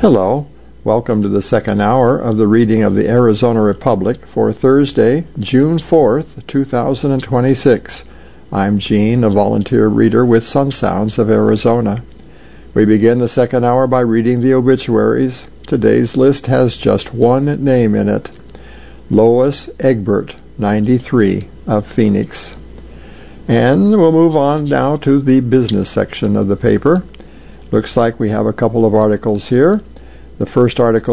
Hello, welcome to the second hour of the reading of the Arizona Republic for Thursday, June 4th, 2026. I'm Gene, a volunteer reader with Sun Sounds of Arizona. We begin the second hour by reading the obituaries. Today's list has just one name in it, Lois Egbert, 93, of Phoenix. And we'll move on now to the business section of the paper. Looks like we have a couple of articles here. The first article